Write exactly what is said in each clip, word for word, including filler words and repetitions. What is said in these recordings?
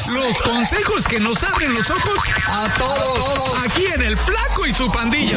Los consejos que nos abren los ojos a todos. Aquí en El Flaco y su Pandilla.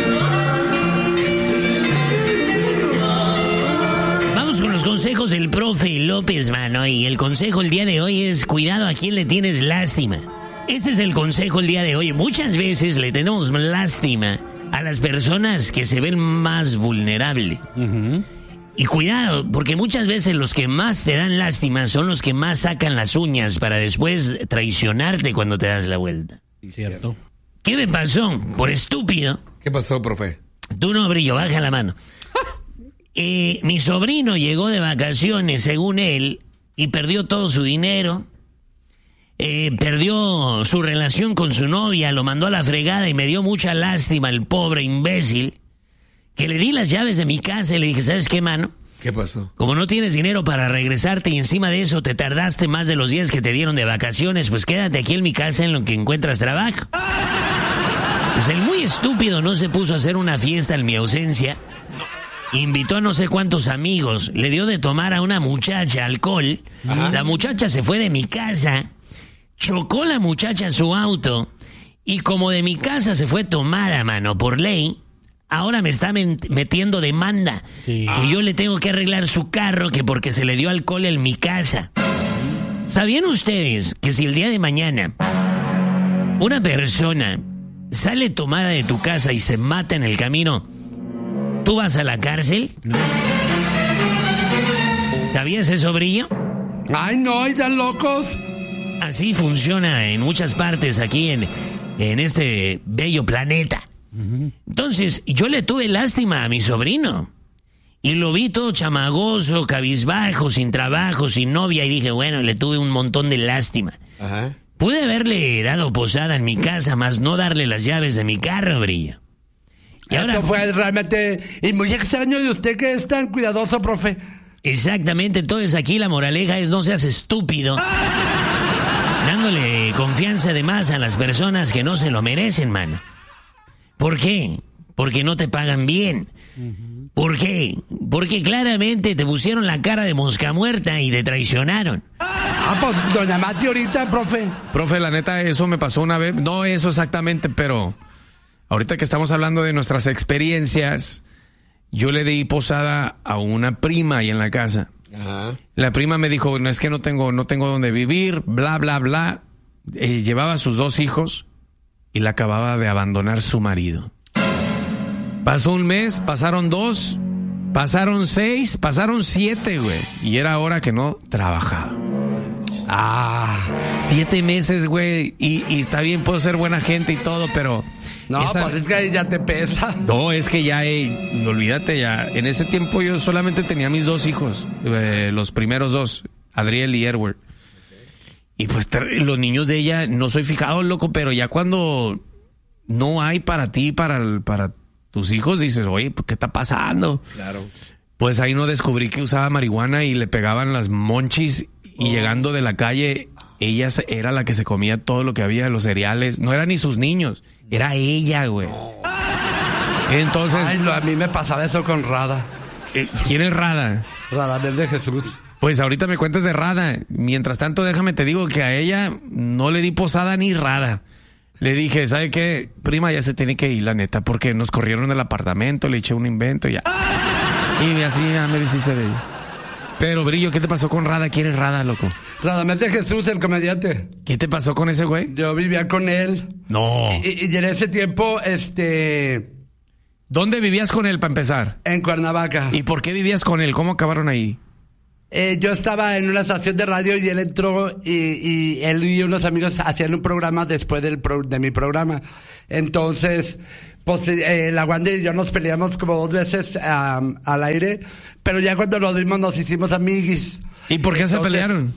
Vamos con los consejos del profe López, mano. Y el consejo el día de hoy es: cuidado a quien le tienes lástima. Ese es el consejo el día de hoy. Muchas veces le tenemos lástima a las personas que se ven más vulnerables. Uh-huh. Y cuidado, porque muchas veces los que más te dan lástima son los que más sacan las uñas para después traicionarte cuando te das la vuelta. Cierto. ¿Qué me pasó? Por estúpido. ¿Qué pasó, profe? Tú no, Brillo, baja la mano. eh, mi sobrino llegó de vacaciones, según él, y perdió todo su dinero. Eh, perdió su relación con su novia, lo mandó a la fregada y me dio mucha lástima el pobre imbécil, que le di las llaves de mi casa y le dije, ¿sabes qué, mano? ¿Qué pasó? Como no tienes dinero para regresarte y encima de eso te tardaste más de los días que te dieron de vacaciones, pues quédate aquí en mi casa en lo que encuentras trabajo. Pues el muy estúpido no se puso a hacer una fiesta en mi ausencia. Invitó a no sé cuántos amigos, le dio de tomar a una muchacha alcohol. Ajá. La muchacha se fue de mi casa. Chocó la muchacha su auto y como de mi casa se fue tomada, mano, por ley, ahora me está metiendo demanda. Sí. Que yo le tengo que arreglar su carro que porque se le dio alcohol en mi casa. ¿Sabían ustedes que si el día de mañana una persona sale tomada de tu casa y se mata en el camino, tú vas a la cárcel? ¿Sabías eso, Brillo? Ay, no, están locos. Así funciona en muchas partes aquí en, en este bello planeta. Uh-huh. Entonces, yo le tuve lástima a mi sobrino. Y lo vi todo chamagoso, cabizbajo, sin trabajo, sin novia. Y dije, bueno, le tuve un montón de lástima. Uh-huh. Pude haberle dado posada en mi casa, más no darle las llaves de mi carro, Brillo. Y Esto ahora fue realmente y muy extraño de usted que es tan cuidadoso, profe. Exactamente, entonces aquí la moraleja es no seas estúpido. Dándole confianza de más a las personas que no se lo merecen, mano. ¿Por qué? Porque no te pagan bien. Uh-huh. ¿Por qué? Porque claramente te pusieron la cara de mosca muerta y te traicionaron. Ah, pues doña Mati ahorita, profe. Profe, la neta, eso me pasó una vez. No eso exactamente, pero ahorita que estamos hablando de nuestras experiencias, yo le di posada a una prima ahí en la casa. Ajá. La prima me dijo, no es que no tengo, no tengo dónde vivir, bla, bla, bla. Eh, llevaba a sus dos hijos y la acababa de abandonar su marido. Pasó un mes, pasaron dos, pasaron seis, pasaron siete, güey. Y era hora que no trabajaba. Ah, siete meses, güey. Y, y está bien, puedo ser buena gente y todo, pero... No, esa... pues es que ahí ya te pesa. No, es que ya, eh, olvídate ya. En ese tiempo yo solamente tenía mis dos hijos, eh, los primeros dos, Adriel y Edward. Y pues los niños de ella, no soy fijado, loco, pero ya cuando no hay para ti, para, para tus hijos, dices, oye, ¿qué está pasando? Claro. Pues ahí no descubrí que usaba marihuana y le pegaban las monchis y oh. Llegando de la calle, ella era la que se comía todo lo que había, los cereales. No eran ni sus niños. Era ella, güey. Entonces... Ay, lo, a mí me pasaba eso con Rada. ¿Quién es Rada? Radamel de Jesús. Pues ahorita me cuentas de Rada. Mientras tanto, déjame te digo que a ella no le di posada ni Rada. Le dije, ¿sabe qué? Prima, ya se tiene que ir, la neta, porque nos corrieron del apartamento, le eché un invento y ya. Y así ya me deshice de ella. Pero, Brillo, ¿qué te pasó con Rada? ¿Quién es Rada, loco? Radamel de Jesús, el comediante. ¿Qué te pasó con ese güey? Yo vivía con él. No. Y, y en ese tiempo, este... ¿Dónde vivías con él, para empezar? En Cuernavaca. ¿Y por qué vivías con él? ¿Cómo acabaron ahí? Eh, yo estaba en una estación de radio y él entró y, y él y unos amigos hacían un programa después del pro, de mi programa. Entonces... Pues eh, la Wanda y yo nos peleamos como dos veces um, al aire, pero ya cuando nos vimos nos hicimos amiguis. ¿Y por qué Entonces, se pelearon?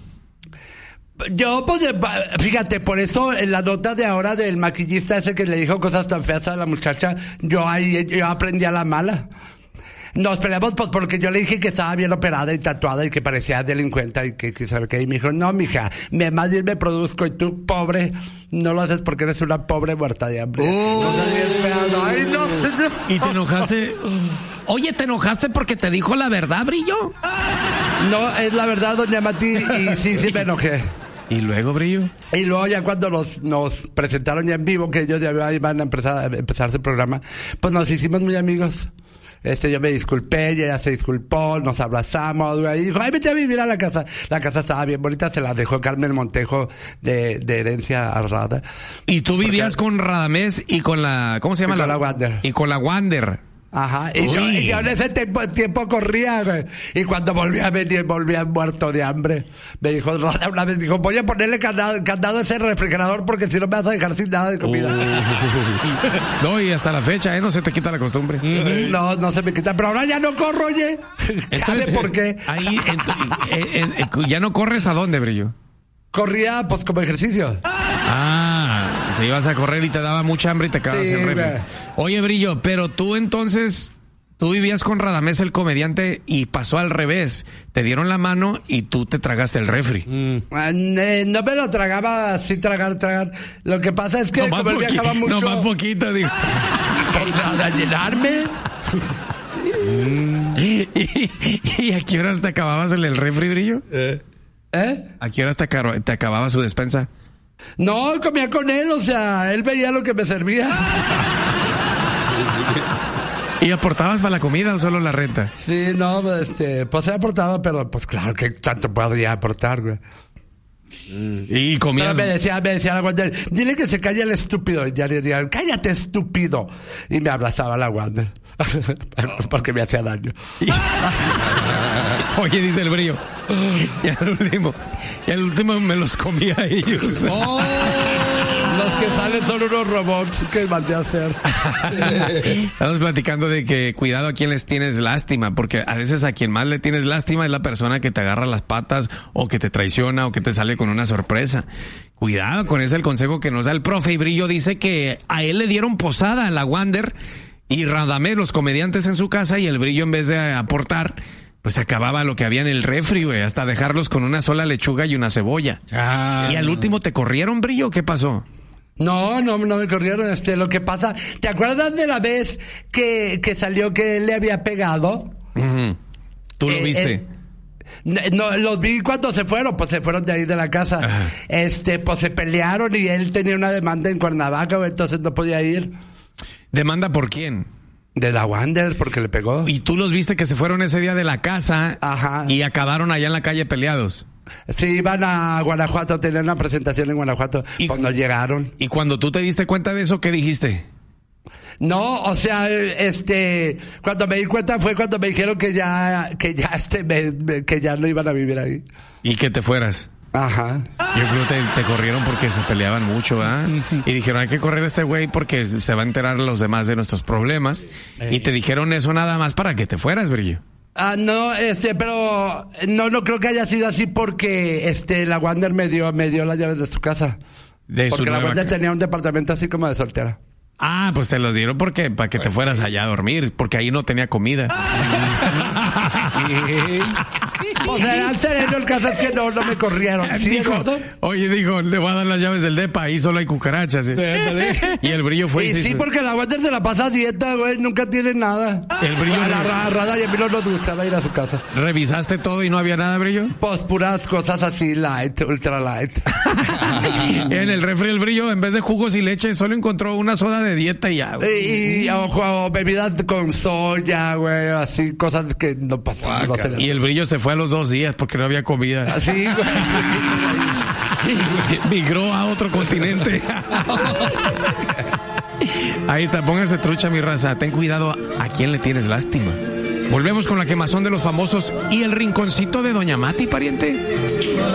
Yo, pues, fíjate, por eso en la nota de ahora del maquillista ese que le dijo cosas tan feas a la muchacha, yo ahí yo aprendí a la mala. Nos peleamos pues porque yo le dije que estaba bien operada y tatuada y que parecía delincuente y que, que sabe qué. Y me dijo, no, mija, me, más bien me produzco y tú, pobre, no lo haces porque eres una pobre muerta de hambre. Oh. No seas bien fea, no, ay, no, no. ¿Y te enojaste? Oye, ¿te enojaste porque te dijo la verdad, Brillo? No, es la verdad, doña Mati, y sí, sí me enojé. ¿Y luego, Brillo? Y luego ya cuando nos, nos presentaron ya en vivo, que ellos ya iban a empezar, a empezar el programa, pues nos hicimos muy amigos. Este, yo me disculpé, y ella se disculpó, nos abrazamos, güey, y dijo, ay, vete a vivir a la casa. La casa estaba bien bonita, se la dejó Carmen Montejo de, de herencia a Rada. Y tú vivías Porque, con Radamés y con la, ¿cómo se llama? Y la, con la Wander. Y con la Wander. Ajá, y yo, y yo en ese tiempo, tiempo corría, güey. Y cuando volví a venir, volvía muerto de hambre. Me dijo, una vez dijo, voy a ponerle candado, candado a ese refrigerador porque si no me vas a dejar sin nada de comida. Uh. No, y hasta la fecha, ¿eh? No se te quita la costumbre. Uh-huh. No, no se me quita. Pero ahora ya no corro, oye. Entonces, ¿por qué? Ahí, en tu, eh, eh, ¿ya no corres a dónde, Brillo? Corría, pues, como ejercicio. Ah, te ibas a correr y te daba mucha hambre y te acabas sí, el refri. Oye, Brillo, pero tú entonces, tú vivías con Radamés el comediante y pasó al revés. Te dieron la mano y tú te tragaste el refri. Mm. Eh, no me lo tragaba así, tragar, tragar. Lo que pasa es que no como él viajaba mucho... No, más poquito, digo. ¿Para llenarme? ¿Y, y, ¿Y a qué horas te acababas el, el refri, Brillo? Eh. ¿Eh? ¿A qué horas te, te acababa su despensa? No, comía con él, o sea, él veía lo que me servía. ¿Y aportabas para la comida o solo la renta? Sí, no, este, pues se aportaba, pero pues claro que tanto podía aportar, güey. Y comías. Pero me decía, me decía la Wander, dile que se calle el estúpido. Y ya le decía, cállate, estúpido. Y me abrazaba la Wander. Porque me hacía daño. Oye, dice el Brillo. Y al último, y al último me los comía a ellos. Oh, los que salen son unos robots que mandé a hacer. Estamos platicando de que cuidado a quien les tienes lástima, porque a veces a quien más le tienes lástima es la persona que te agarra las patas o que te traiciona o que te sale con una sorpresa. Cuidado con ese, es el consejo que nos da el profe. Y Brillo dice que a él le dieron posada a la Wander y Radamés, los comediantes en su casa, y el Brillo en vez de aportar, pues se acababa lo que había en el refri, güey, hasta dejarlos con una sola lechuga y una cebolla. Ah. Y al último te corrieron, Brillo, ¿qué pasó? No, no, no me corrieron. Este, lo que pasa, ¿te acuerdas de la vez que, que salió que él le había pegado? Uh-huh. ¿Tú lo eh, viste? Eh, No, los vi cuando se fueron, pues se fueron de ahí de la casa. Ajá. Este, pues se pelearon y él tenía una demanda en Cuernavaca, entonces no podía ir. ¿Demanda por quién? De la Wander, porque le pegó. ¿Y tú los viste que se fueron ese día de la casa? Ajá. Y acabaron allá en la calle peleados? Sí, iban a Guanajuato, tenían una presentación en Guanajuato. ¿Y cuando llegaron? ¿Y cuando tú te diste cuenta de eso, qué dijiste? No, o sea, este, cuando me di cuenta fue cuando me dijeron que ya, que ya, este, me, me, que ya no iban a vivir ahí. Y que te fueras. Ajá. Yo creo que te, te corrieron porque se peleaban mucho, ¿verdad? Y dijeron, hay que correr a este güey porque se va a enterar los demás de nuestros problemas. Y te dijeron eso nada más para que te fueras, Brillo. Ah, no, este, pero no, no creo que haya sido así porque, este, la Wander me dio, me dio las llaves de su casa. De porque su la Wander ca- tenía un departamento así como de soltera. Ah, pues te lo dieron porque para que pues te fueras sí. allá a dormir, porque ahí no tenía comida. O sea, al sereno el caso es que no, no me corrieron. ¿Sí, dijo, oye, dijo, le voy a dar las llaves del depa, ahí solo hay cucarachas. ¿eh? Y el Brillo fue... Y, y sí, porque la Wander se la pasa a dieta, güey, nunca tiene nada. El Brillo... A la ra, Rada y a mí no nos gustaba ir a su casa. ¿Revisaste todo y no había nada, Brillo? Pues puras cosas así, light, ultra light. En el refri el Brillo, en vez de jugos y leche, solo encontró una soda de dieta y ya. Y, y o, o bebidas con soya, güey, así, cosas que no pasaban. No y el Brillo se fue a los dos días porque no había comida. Así, güey. Migró a otro continente. Ahí está, póngase trucha, mi raza. Ten cuidado a quién le tienes lástima. Volvemos con la quemazón de los famosos y el rinconcito de Doña Mati, pariente.